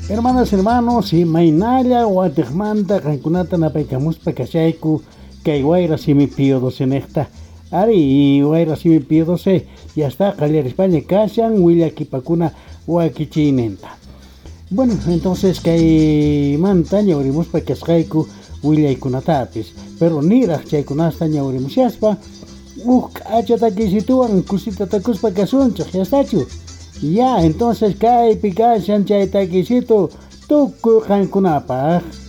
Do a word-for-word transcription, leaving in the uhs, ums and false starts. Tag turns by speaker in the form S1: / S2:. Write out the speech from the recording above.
S1: Hermanas, hermanos, y mainalla guatemanta cankunata napaykamuspa kashayku kay wayra simi pío docenekta. Ari wayra simi pío doce ya está qaller España kashan willa kipakuna wakichinenta. Bueno, entonces kay manta ñawrimuspa kashayku willaykunatapis, pero niraq chaykunasta ñawrimushaspa uk achata kisituwan kusita takuspa kasunchik, ya estachu. Ya, entonces kaypi kashan chay taquisito tukuy qankunapaq.